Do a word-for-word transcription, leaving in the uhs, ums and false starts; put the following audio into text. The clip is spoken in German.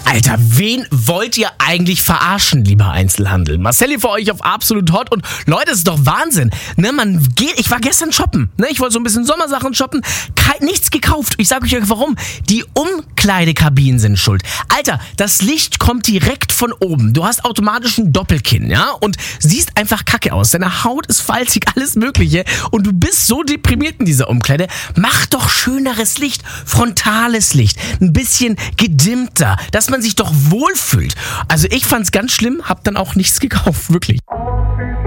Alter, wen wollt ihr eigentlich verarschen, lieber Einzelhandel? Marcelli für euch auf Absolut Hot und Leute, das ist doch Wahnsinn. Ne, man geht, ich war gestern shoppen, ne, ich wollte so ein bisschen Sommersachen shoppen, kein, nichts gekauft. Ich sage euch warum. Die Umkleidekabinen sind schuld. Alter, das Licht kommt direkt von oben. Du hast automatisch ein Doppelkinn, ja, und siehst einfach kacke aus. Deine Haut ist falzig, alles mögliche und du bist so deprimiert in dieser Umkleide. Mach doch schöneres Licht, frontales Licht, ein bisschen gedimmter, dass man sich doch wohlfühlt. Also ich fand's ganz schlimm, hab dann auch nichts gekauft, wirklich.